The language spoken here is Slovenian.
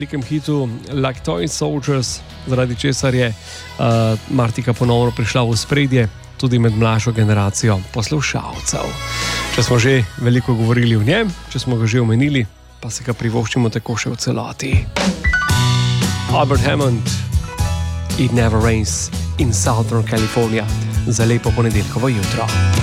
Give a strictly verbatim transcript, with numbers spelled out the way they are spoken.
velikem hitu Like Toy Soldiers, zaradi česar je uh, Martika ponovno prišla v spredje tudi med mlajšo generacijo poslušalcev. Če smo že veliko govorili o njem, če smo ga že omenili, pa se ga privoščimo tako še v celoti. Albert Hammond, It Never Rains in Southern California, za lepo ponedeljkovo jutro.